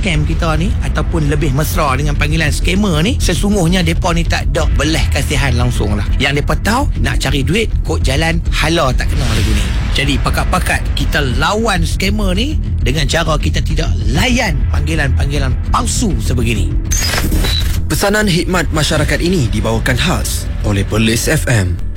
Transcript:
scam kita ni, ataupun lebih mesra dengan panggilan scammer ni, sesungguhnya mereka ni tak ada belah kasihan langsung lah. Yang mereka tahu nak cari duit kod jalan hala tak kena lagu ni. Jadi pakat-pakat kita lawan scammer ni dengan cara kita tidak layan panggilan-panggilan palsu sebegini. Pesanan khidmat masyarakat ini dibawakan khas oleh Perlis FM.